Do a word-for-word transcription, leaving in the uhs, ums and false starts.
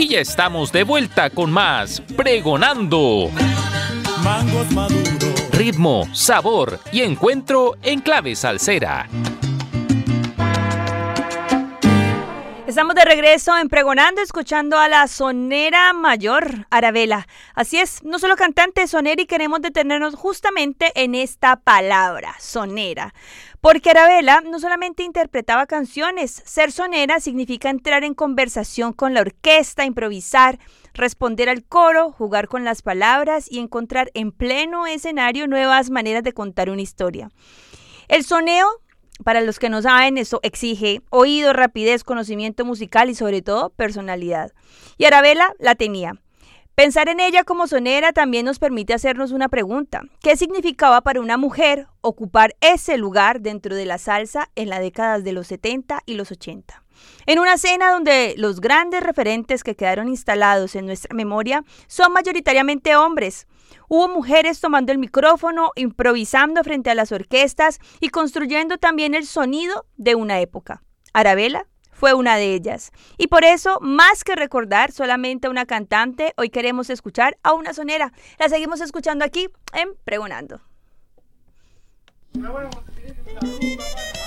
Y ya estamos de vuelta con más Pregonando. Mangos maduros. Ritmo, sabor y encuentro en clave salsera. Estamos de regreso en Pregonando, escuchando a la sonera mayor, Arabella. Así es, no solo cantante, sonera, y queremos detenernos justamente en esta palabra, sonera. Porque Arabella no solamente interpretaba canciones, ser sonera significa entrar en conversación con la orquesta, improvisar, responder al coro, jugar con las palabras y encontrar en pleno escenario nuevas maneras de contar una historia. El soneo, para los que no saben, eso exige oído, rapidez, conocimiento musical y sobre todo personalidad. Y Arabella la tenía. Pensar en ella como sonera también nos permite hacernos una pregunta. ¿Qué significaba para una mujer ocupar ese lugar dentro de la salsa en las décadas de los setenta y los ochenta? En una escena donde los grandes referentes que quedaron instalados en nuestra memoria son mayoritariamente hombres. Hubo mujeres tomando el micrófono, improvisando frente a las orquestas y construyendo también el sonido de una época. Arabella fue una de ellas. Y por eso, más que recordar solamente a una cantante, hoy queremos escuchar a una sonera. La seguimos escuchando aquí en Pregonando.